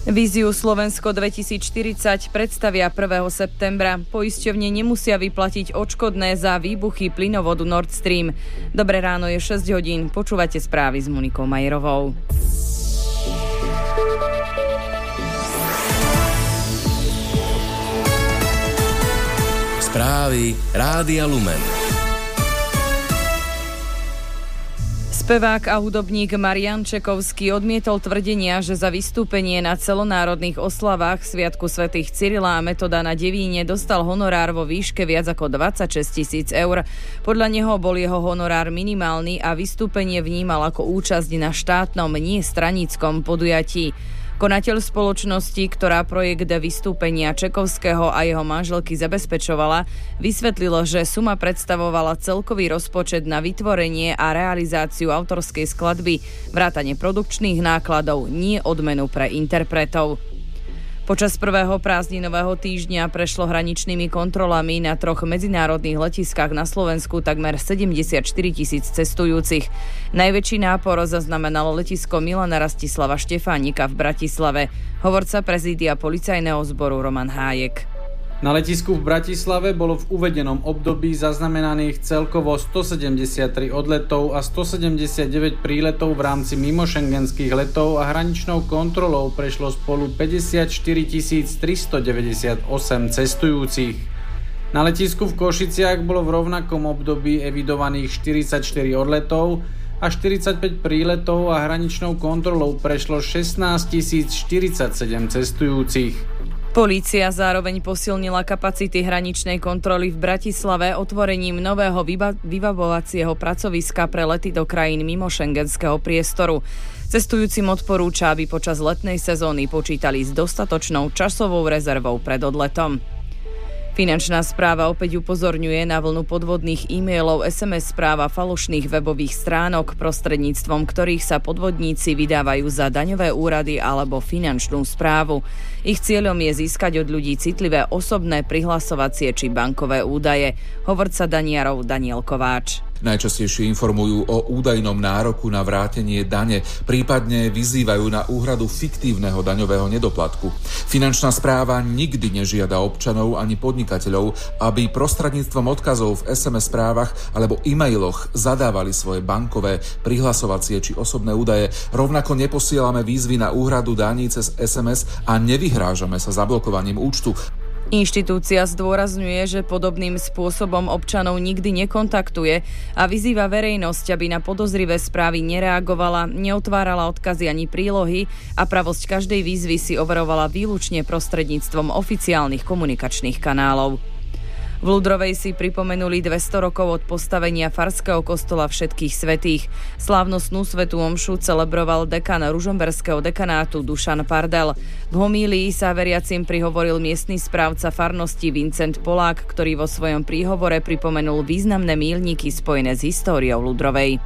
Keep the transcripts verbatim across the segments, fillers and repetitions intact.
Víziu Slovensko dvetisícštyridsať predstavia prvého septembra. Poisťovne nemusia vyplatiť odškodné za výbuchy plynovodu Nord Stream. Dobré ráno, je šesť hodín. Počúvate správy s Monikou Majerovou. Správy Rádia Lumen. Spevák a hudobník Marián Čekovský odmietol tvrdenia, že za vystúpenie na celonárodných oslavách Sviatku svätých Cyrila a Metoda na Devíne dostal honorár vo výške viac ako dvadsaťšesť tisíc eur. Podľa neho bol jeho honorár minimálny a vystúpenie vnímal ako účasť na štátnom, nie straníckom podujatí. Konateľ spoločnosti, ktorá projekt vystúpenia Čekovského a jeho manželky zabezpečovala, vysvetlilo, že suma predstavovala celkový rozpočet na vytvorenie a realizáciu autorskej skladby, vrátane produkčných nákladov, nie odmenu pre interpretov. Počas prvého prázdninového týždňa prešlo hraničnými kontrolami na troch medzinárodných letiskách na Slovensku takmer sedemdesiatštyri tisíc cestujúcich. Najväčší nápor zaznamenalo letisko Milana Rastislava Štefánika v Bratislave. Hovorca prezídia policajného zboru Roman Hájek. Na letisku v Bratislave bolo v uvedenom období zaznamenaných celkovo stosedemdesiattri odletov a stosedemdesiatdeväť príletov v rámci mimošengenských letov a hraničnou kontrolou prešlo spolu päťdesiatštyri tisíc tristodeväťdesiatosem cestujúcich. Na letisku v Košiciach bolo v rovnakom období evidovaných štyridsaťštyri odletov a štyridsaťpäť príletov a hraničnou kontrolou prešlo šestnásť tisíc štyridsaťsedem cestujúcich. Polícia zároveň posilnila kapacity hraničnej kontroly v Bratislave otvorením nového vyba- vybavovacieho pracoviska pre lety do krajín mimo šengenského priestoru. Cestujúcim odporúča, aby počas letnej sezóny počítali s dostatočnou časovou rezervou pred odletom. Finančná správa opäť upozorňuje na vlnu podvodných e-mailov, es em es správ a falošných webových stránok, prostredníctvom ktorých sa podvodníci vydávajú za daňové úrady alebo finančnú správu. Ich cieľom je získať od ľudí citlivé osobné prihlasovacie či bankové údaje. Hovorca daniarov Daniel Kováč. Najčastejšie informujú o údajnom nároku na vrátenie dane, prípadne vyzývajú na úhradu fiktívneho daňového nedoplatku. Finančná správa nikdy nežiada občanov ani podnikateľov, aby prostredníctvom odkazov v es em es správach alebo e-mailoch zadávali svoje bankové, prihlasovacie či osobné údaje. Rovnako neposielame výzvy na úhradu daní cez es em es a nevyhrážame sa zablokovaním účtu. Inštitúcia zdôrazňuje, že podobným spôsobom občanov nikdy nekontaktuje a vyzýva verejnosť, aby na podozrivé správy nereagovala, neotvárala odkazy ani prílohy a pravosť každej výzvy si overovala výlučne prostredníctvom oficiálnych komunikačných kanálov. V Ľudrovej si pripomenuli dvesto rokov od postavenia farského kostola Všetkých svätých. Slávnostnú svätú omšu celebroval dekan ružomberského dekanátu Dušan Pardel. V homílii sa veriacim prihovoril miestny správca farnosti Vincent Polák, ktorý vo svojom príhovore pripomenul významné míľniky spojené s históriou Ľudrovej.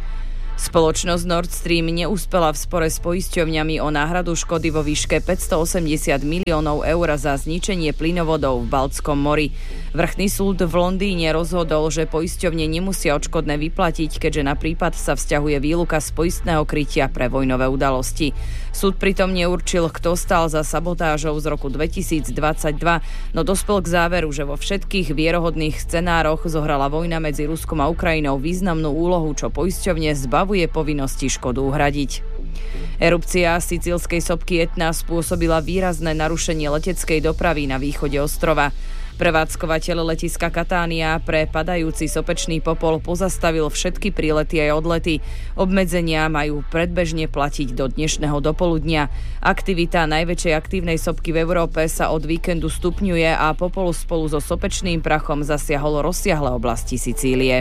Spoločnosť Nord Stream neúspela v spore s poisťovňami o náhradu škody vo výške päťstoosemdesiat miliónov eur za zničenie plynovodov v Baltskom mori. Vrchný súd v Londýne rozhodol, že poisťovne nemusia odškodné vyplatiť, keďže na prípad sa vzťahuje výluka z poistného krytia pre vojnové udalosti. Súd pritom neurčil, kto stál za sabotážou z roku dvetisícdvadsaťdva, no dospel k záveru, že vo všetkých vierohodných scenároch zohrala vojna medzi Ruskom a Ukrajinou významnú úlohu, čo poisťovne zbavuje povinnosti škodu uhradiť. Erupcia sicílskej sopky Etna spôsobila výrazné narušenie leteckej dopravy na východe ostrova. Prevádzkovateľ letiska Katánia pre padajúci sopečný popol pozastavil všetky prílety aj odlety. Obmedzenia majú predbežne platiť do dnešného dopoludnia. Aktivita najväčšej aktívnej sopky v Európe sa od víkendu stupňuje a popol spolu so sopečným prachom zasiahol rozsiahle oblasti Sicílie.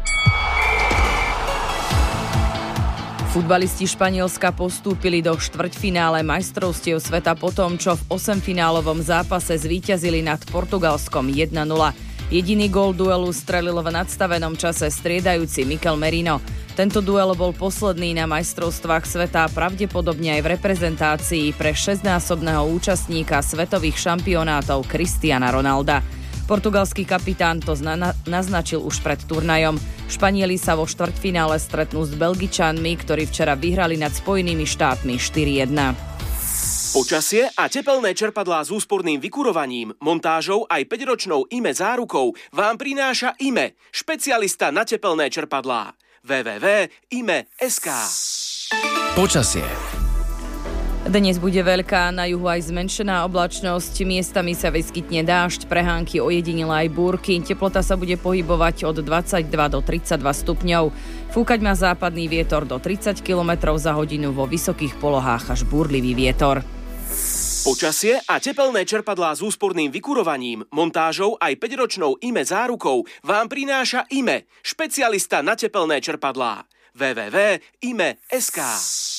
Futbalisti Španielska postúpili do štvrťfinále majstrovstiev sveta po tom, čo v osemfinálovom zápase zvíťazili nad Portugalskom jeden nula. Jediný gól duelu strelil v nadstavenom čase striedajúci Mikel Merino. Tento duel bol posledný na majstrovstvách sveta a pravdepodobne aj v reprezentácii pre šesťnásobného účastníka svetových šampionátov Cristiana Ronalda. Portugalský kapitán to zna- naznačil už pred turnajom. Španieli sa vo štvrťfinále stretnú s Belgičanmi, ktorí včera vyhrali nad Spojenými štátmi štyri jedna. Počasie a tepelné čerpadlá s úsporným vykurovaním, montážou aj päťročnou í em é zárukou vám prináša í em é, špecialista na tepelné čerpadlá. w w w bodka i m e bodka es ka. Počasie. Dnes bude veľká, na juhu aj zmenšená oblačnosť, miestami sa vyskytne dážď, prehánky, ojedinele aj búrky. Teplota sa bude pohybovať od dvadsaťdva do tridsaťdva stupňov. Fúkať má západný vietor do tridsať kilometrov za hodinu, vo vysokých polohách až búrlivý vietor. Počasie a tepelné čerpadlá s úsporným vykurovaním, montážou aj päťročnou í em é zárukou vám prináša í em é, špecialista na tepelné čerpadlá. w w w bodka i m e bodka es ka.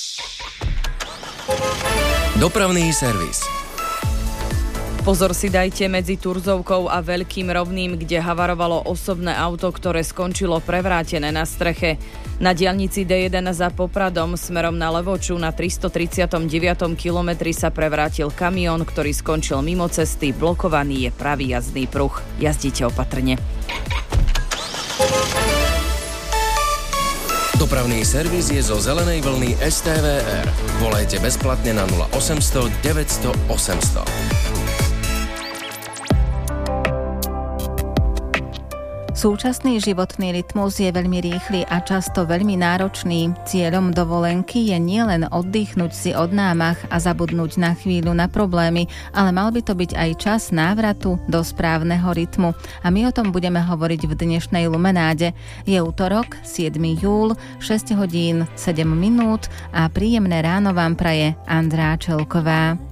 Dopravný servis. Pozor si dajte medzi Turzovkou a Veľkým Rovným, kde havarovalo osobné auto, ktoré skončilo prevrátené na streche. Na diaľnici dé jeden za Popradom smerom na Levoču na tristotridsiatom deviatom kilometri sa prevrátil kamión, ktorý skončil mimo cesty. Blokovaný je pravý jazdný pruh. Jazdite opatrne. Dopravný servis je zo zelenej vlny es té vé er. Volajte bezplatne na nula osemsto deväťsto osemsto. Súčasný životný rytmus je veľmi rýchly a často veľmi náročný. Cieľom dovolenky je nielen oddychnúť si od námach a zabudnúť na chvíľu na problémy, ale mal by to byť aj čas návratu do správneho rytmu. A my o tom budeme hovoriť v dnešnej Lumenáde. Je útorok, siedmeho júla, šesť hodín sedem minút a príjemné ráno vám praje Andrá Čelková.